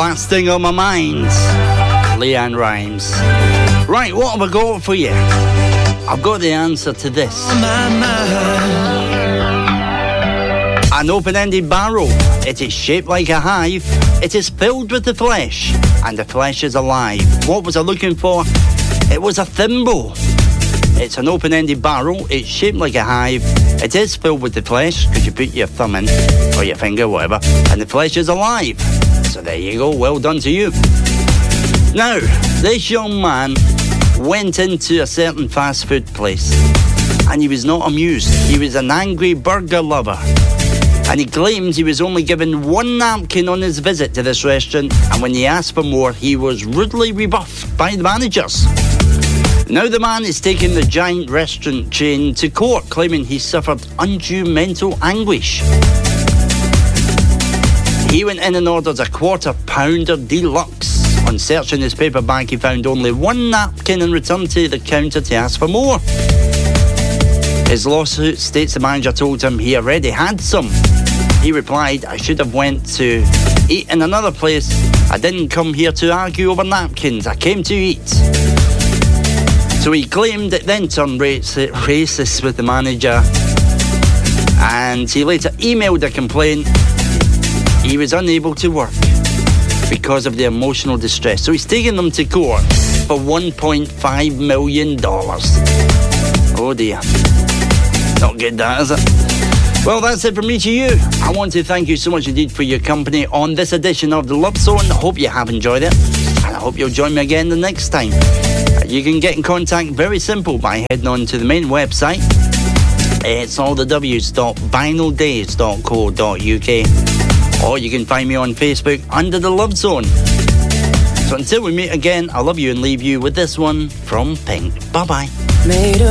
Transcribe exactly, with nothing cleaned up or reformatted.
Last Thing on My Mind, Leanne Rimes. Right, what have I got for you? I've got the answer to this. An open-ended barrel. It is shaped like a hive. It is filled with the flesh, and the flesh is alive. What was I looking for? It was a thimble. It's an open-ended barrel. It's shaped like a hive. It is filled with the flesh, because you put your thumb in, or your finger, whatever, and the flesh is alive. So there you go. Well done to you. Now, this young man went into a certain fast food place, and he was not amused. He was an angry burger lover. And he claimed he was only given one napkin on his visit to this restaurant, and when he asked for more, he was rudely rebuffed by the managers. Now the man is taking the giant restaurant chain to court, claiming he suffered undue mental anguish. He went in and ordered a quarter pounder deluxe. On searching his paper bag, he found only one napkin and returned to the counter to ask for more. His lawsuit states the manager told him he already had some. He replied, "I should have went to eat in another place. I didn't come here to argue over napkins. I came to eat." So he claimed it then turned racist with the manager, and he later emailed a complaint. He was unable to work because of the emotional distress. So he's taking them to court for one point five million dollars. Oh dear. Not good, that, is it? Well, that's it from me to you. I want to thank you so much indeed for your company on this edition of The Love Zone. I hope you have enjoyed it, and I hope you'll join me again the next time. You can get in contact very simple by heading on to the main website. It's all the w's dot vinyl days dot co dot uk, or you can find me on Facebook under The Love Zone. So until we meet again, I love you and leave you with this one from Pink. Bye-bye. Made